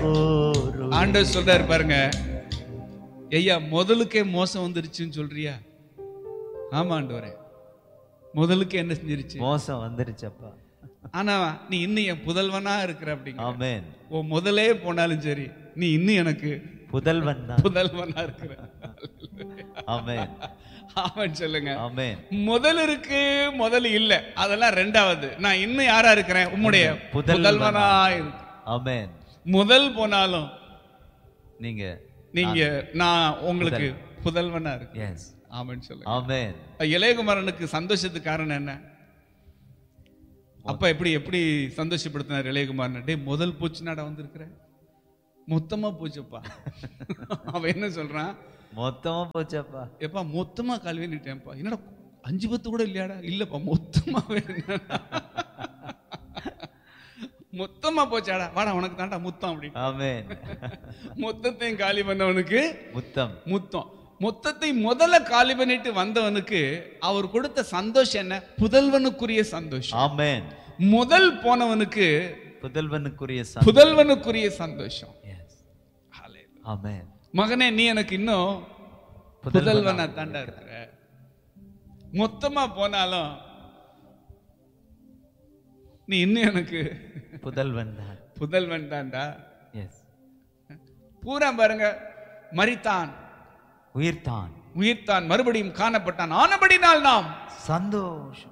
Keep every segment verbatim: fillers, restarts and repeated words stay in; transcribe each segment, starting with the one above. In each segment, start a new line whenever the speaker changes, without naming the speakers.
ஆண்டவர் சொல்றாரு பாருங்க, ஐயா முதலுக்கே மோசம் வந்துருச்சுன்னு சொல்றியா? ஆமா ஆண்டவரே, முதலுக்கு என்ன செஞ்சிருச்சு?
மோசம் வந்துருச்சப்பா.
ஆனா நீ இன்னும் என் புதல்வனா இருக்கிற அப்படிங்க.
ஆமென்.
ஓ முதலே போனாலும் சரி, நீ இன்னும் எனக்கு
புதல்வன் தான்.
புதல்வனா இருக்கிற.
ஆமென்.
ஆமென் சொல்லுங்க.
ஆமென்.
முதல் இருக்கு, முதல் இல்ல, அதெல்லாம் ரெண்டாவது. நான் இன்னும் யாரா இருக்கிறேன்? உம்முடைய புதல்வனா இருக்கு.
ஆமென்.
முதல் போனாலும்
நீங்க
நீங்க நான் உங்களுக்கு புதல்வனா இருக்கு.
எஸ்.
ஆமென் சொல்லுங்க.
ஆமென்.
இளையகுமாரனுக்கு சந்தோஷத்துக்கு காரணம் என்ன? அப்ப எப்படி எப்படி சந்தோஷப்படுத்தினார் இளையகுமாரன்? டே முதல் போச்சுனாடா வந்திருக்கிற, மொத்தமா போச்சப்பா. அவன் என்ன சொல்றான்?
மொத்தமா போச்சப்பா.
எப்பா மொத்தமா கல்வி நிட்டேன்ப்பா. என்னடா அஞ்சு பத்து கூட இல்லையாடா? இல்லப்பா மொத்தமாவே. மொத்தமா போச்சாடா, வாடா உனக்கு தாண்டா முத்தம் அப்படி.
ஆமென்.
மொத்தத்தையும் காலி பண்ணவனுக்கு
முத்தம்.
முத்தம். மொத்தத்தை முதல்ல காலி பண்ணிட்டு வந்தவனுக்கு அவர் கொடுத்த சந்தோஷம் என்ன? புதல்வனுக்குரிய சந்தோஷம்.
ஆமென்.
முதல் போனவனுக்கு
புதல்வனுக்குரிய
புதல்வனுக்குரிய சந்தோஷம்.
ஆமென்.
மகனே, நீ எனக்கு இன்னும் புதல்வனா தாண்டா இருக்கிற. மொத்தமா போனாலும் நீ இன்னும் எனக்கு
புதல்வன் தான்.
புதல்வன் தாண்டா.
எஸ்.
பூரா பாருங்க, மரித்தான்,
உயிர்த்தான்,
உயிர்த்தான், மறுபடியும் காணப்பட்டான், ஆனபடினால் நாம்
சந்தோஷம்.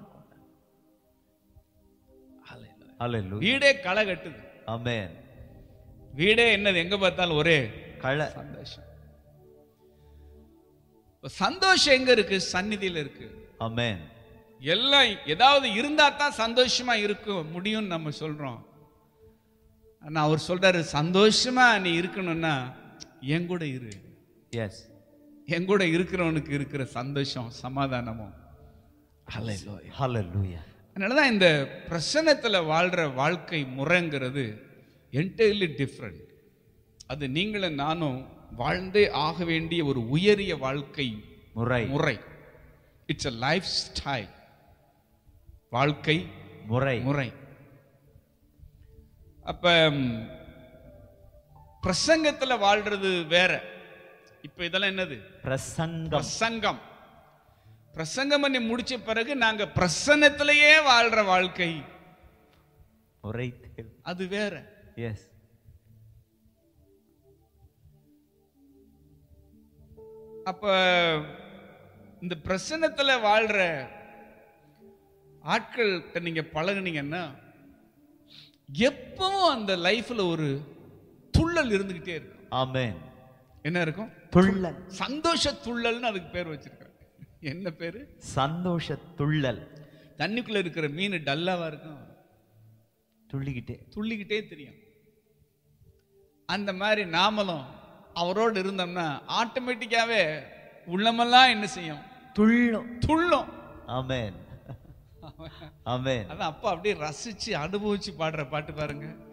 ஹல்லேலூயா.
வீடே களை கட்டுது.
ஆமென்.
வீடே என்னது? எங்க பார்த்தாலும் ஒரே
களை.
சந்தோஷம். சந்தோஷம் எங்க இருக்கு? சந்நிதியில இருக்கு.
ஆமென்.
எல்லாம் ஏதாவது இருந்தா தான் சந்தோஷமா இருக்க முடியும் நம்ம சொல்றோம். ஆனா அவர் சொல்றாரு, சந்தோஷமா நீ இருக்கணும்னா என் கூட இரு.
எஸ்.
என் கூட இருக்கிறவனுக்கு இருக்கிற சந்தோஷம் சமாதானமும். ஹல்லேலூயா.
ஹல்லேலூயா.
அதனாலதான் இந்த பிரசன்னத்துல வாழ்ற வாழ்க்கை முறைங்கிறது என்டையர்லி டிஃப்ரெண்ட். அது நீங்களும் நானும் வாழ்ந்தே ஆக வேண்டிய ஒரு உயரிய வாழ்க்கை
முறை.
முறை. It's a life style. வாழ்க்கை
முறை.
முறை. அப்ப பிரசங்கத்துல வாழ்றது வேற. இப்ப இதெல்லாம் என்னது?
பிரசங்கம்.
பிரசங்கம். பிரசங்கம் பண்ணி முடிச்ச பிறகு நாங்க பிரசன்னத்திலேயே வாழ்ற வாழ்க்கை
முறை
அது வேற.
எஸ்.
அப்ப இந்த பிரசன்னத்துல வாழ்ற ஆட்கள் நீங்க பழகுனீங்கன்னா எப்பவும் அந்த லைஃப்ல ஒரு துள்ளல் இருந்துகிட்டே இருக்கும்.
ஆமென்.
என்ன இருக்கும்?
துள்ளல்.
சந்தோஷ துள்ளல்னு அதுக்கு பேர் வச்சிருக்காங்க. என்ன பேரு?
சந்தோஷ துள்ளல்.
தண்ணிக்குள்ள இருக்கிற மீன் டல்லாவா இருக்கும்,
துள்ளிக்கிட்டே
துள்ளிக்கிட்டே தெரியும். அந்த மாதிரி நாமளும் அவரோடு இருந்தோம்னா ஆட்டோமேட்டிக்காவே உள்ளமெல்லாம் என்ன செய்யும்?
துள்ளும்.
துள்ளும்.
ஆமென். ஆமென்.
அதான் அப்பா அப்படியே ரசிச்சு அனுபவிச்சு பாடுற பாட்டு பாருங்க.